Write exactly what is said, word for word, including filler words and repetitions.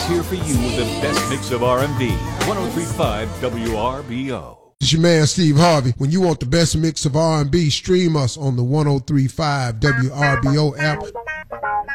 here for you with the best mix of R and B. one oh three point five W R B O. It's your man, Steve Harvey. When you want the best mix of R and B, stream us on the one oh three point five W R B O app